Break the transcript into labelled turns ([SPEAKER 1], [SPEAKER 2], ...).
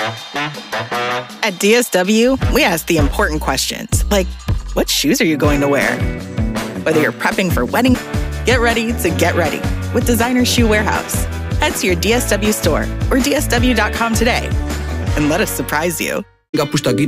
[SPEAKER 1] At DSW, we ask the important questions, like, what shoes are you going to wear? Whether you're prepping for wedding, get ready to get ready with Designer Shoe Warehouse. Head to your DSW store or DSW.com today and let us surprise you.